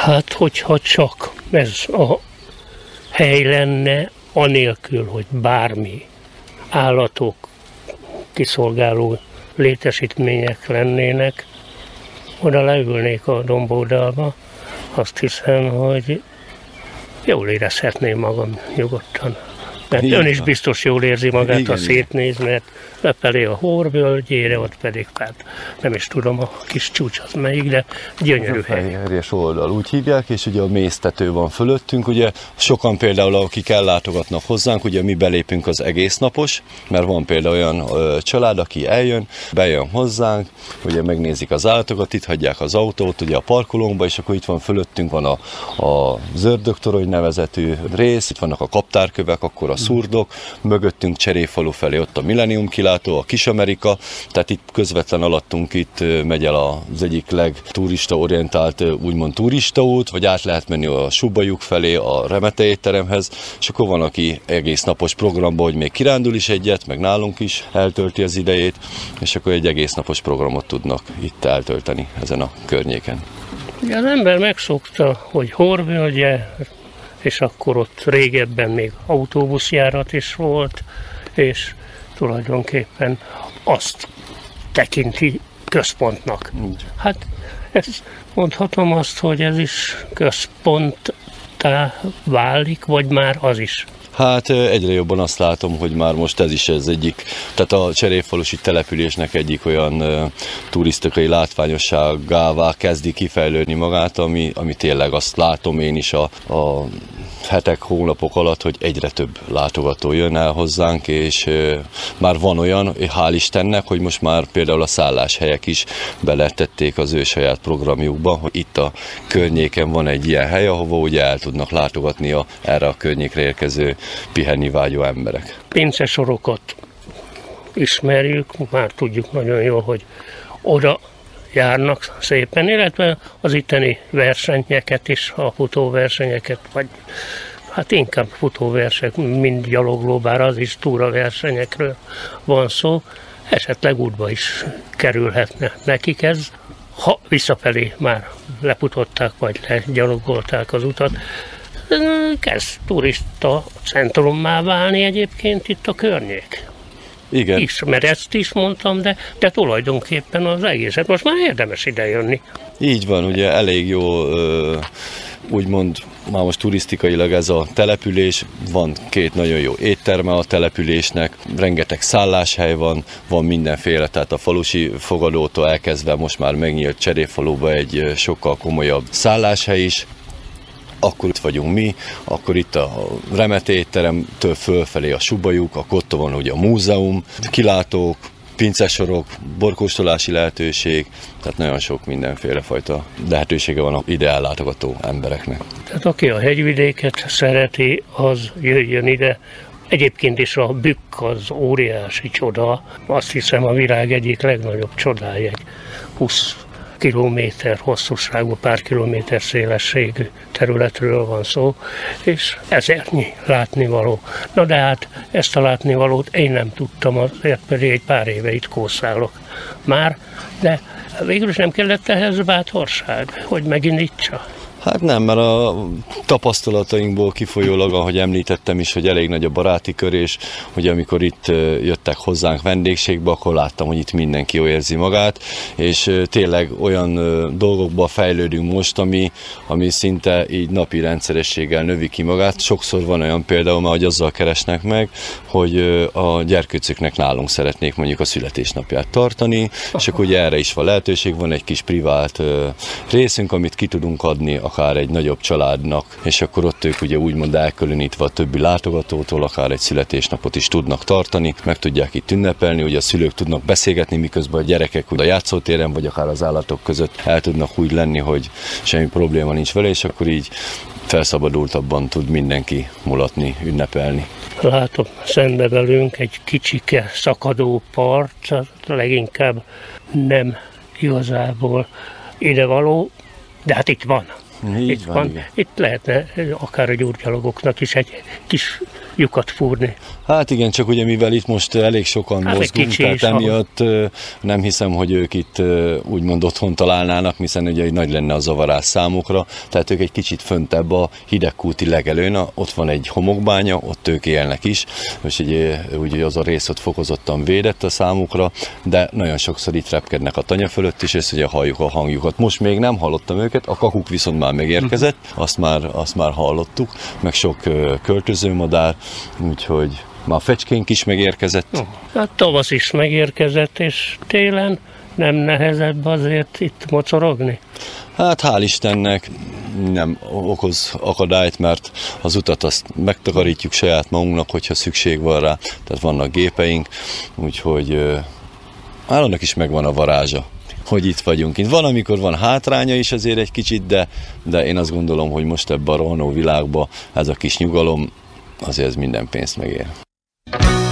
Hát, hogyha csak ez a hely lenne, anélkül, hogy bármi állatok, kiszolgáló létesítmények lennének, oda leülnék a domboldalba, azt hiszem, hogy jól érezhetném magam nyugodtan. Mert ön is biztos jól érzi magát, ha szétnéz, mert lefelé a Hór-völgyére, ott pedig hát nem is tudom a kis csúcs az melyik, de gyönyörű hely. Fehérjes oldal, úgy hívják, és ugye a mésztető van fölöttünk, ugye sokan például, akik ellátogatnak hozzánk, ugye mi belépünk az egész napos, mert van például olyan család, aki bejön hozzánk, ugye megnézik az állatokat, itt hagyják az autót, ugye a parkolónkba, és akkor itt van fölöttünk van a zördögtorony nevezetű rész, itt vannak a kaptárkövek, akkor a szurdok, mögöttünk Cserépfalu felé ott a Millennium kilátó, a Kis-Amerika, tehát itt közvetlen alattunk itt megy el az egyik legturistaorientált úgymond turistaút, vagy át lehet menni a Subajuk felé, a Remete étteremhez, és akkor van, aki egész napos programban, hogy még kirándul is egyet, meg nálunk is eltölti az idejét, és akkor egy egész napos programot tudnak itt eltölteni ezen a környéken. Az ember megszokta, hogy Hór-völgye, és akkor ott régebben még autóbuszjárat is volt, és tulajdonképpen azt tekinti központnak. Hát mondhatom azt, hogy ez is központtá válik, vagy már az is? Hát egyre jobban azt látom, hogy már most ez is az egyik, tehát a cserépfalusi településnek egyik olyan turisztikai látványosságává kezdi kifejlődni magát, ami tényleg azt látom én is a hetek, hónapok alatt, hogy egyre több látogató jön el hozzánk, és már van olyan, hál' Istennek, hogy most már például a szálláshelyek is beletették az ő saját programjukba, hogy itt a környéken van egy ilyen hely, ahova ugye el tudnak látogatni erre a környékre érkező pihenni vágyó emberek. Pincesorokat ismerjük, már tudjuk nagyon jól, hogy oda járnak szépen, illetve az itteni versenyeket is, a futóversenyeket, vagy hát inkább futóversenyek, mind gyalogló, bár az is túraversenyekről van szó, esetleg útba is kerülhetne nekik ez, ha visszafelé már leputották, vagy legyalogolták az utat. Kezd turista centrummá válni egyébként itt a környék. Igen. Mert ezt is mondtam, de tulajdonképpen az egészet. Most már érdemes idejönni. Így van, ugye elég jó, úgymond már most turisztikailag ez a település, van 2 nagyon jó étterme a településnek, rengeteg szálláshely van mindenféle, tehát a falusi fogadótól elkezdve most már megnyílt Cserépfaluba egy sokkal komolyabb szálláshely is. Akkor itt vagyunk mi, akkor itt a Remete étteremtől fölfelé a Subajuk, akkor ott van ugye a múzeum, kilátók, pincesorok, borkóstolási lehetőség, tehát nagyon sok mindenféle fajta lehetősége van ide ellátogató embereknek. Tehát aki a hegyvidéket szereti, az jöjjön ide. Egyébként is a Bükk az óriási csoda, azt hiszem a világ egyik legnagyobb csodája, egy 20 kilométer hosszúságú, pár kilométer szélességű területről van szó, és ezernyi látnivaló. Na de hát ezt a látnivalót én nem tudtam, azért pedig egy pár éve itt kószálok már, de végül is nem kellett ehhez bátorság, hogy megindítsa. Hát nem, mert a tapasztalatainkból kifolyólag, ahogy említettem is, hogy elég nagy a baráti kör, és hogy amikor itt jöttek hozzánk vendégségbe, akkor láttam, hogy itt mindenki jól érzi magát, és tényleg olyan dolgokba fejlődünk most, ami szinte így napi rendszerességgel növi ki magát. Sokszor van olyan például, hogy azzal keresnek meg, hogy a gyerkőcöknek nálunk szeretnék mondjuk a születésnapját tartani, és akkor ugye erre is van lehetőség, van egy kis privát részünk, amit ki tudunk adni akár egy nagyobb családnak, és akkor ott ők ugye úgymond elkülönítve a többi látogatótól, akár egy születésnapot is tudnak tartani, meg tudják itt ünnepelni, ugye a szülők tudnak beszélgetni, miközben a gyerekek a játszótéren, vagy akár az állatok között el tudnak úgy lenni, hogy semmi probléma nincs vele, és akkor így felszabadultabban tud mindenki mulatni, ünnepelni. Látom szembe velünk egy kicsike szakadó part, leginkább nem igazából idevaló, de hát itt van. Így van. Itt lehetne akár a gyurgyalogoknak is egy kis lyukat fúrni. Hát igen, csak ugye mivel itt most elég sokan mozgunk, tehát emiatt nem hiszem, hogy ők itt úgymond otthon találnának, hiszen ugye nagy lenne a zavarás számukra, tehát ők egy kicsit föntebb a hidegkúti legelőn, ott van egy homokbánya, ott ők élnek is, és ugye az a rész ott fokozottan védett a számukra, de nagyon sokszor itt repkednek a tanya fölött is, és ugye halljuk a hangjukat. Most még nem hallottam őket, a kakuk viszont már megérkezett, azt már hallottuk, meg sok költözőmadár, úgyhogy már fecskénk is megérkezett. Hát tavasz is megérkezett, és télen nem nehezebb azért itt mocorogni? Hát hál' Istennek nem okoz akadályt, mert az utat azt megtakarítjuk saját magunknak, hogyha szükség van rá, tehát vannak gépeink, úgyhogy annak is megvan a varázsa, hogy itt vagyunk. Itt van, amikor van hátránya is azért egy kicsit, de én azt gondolom, hogy most ebben a rohanó világban ez a kis nyugalom, azért ez minden pénzt megér.